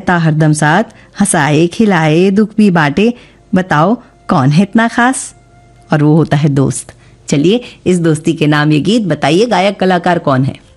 रहता हरदम साथ, हंसाए खिलाए दुख भी बांटे। बताओ कौन है इतना खास? और वो होता है दोस्त। चलिए इस दोस्ती के नाम ये गीत, बताइए गायक कलाकार कौन है।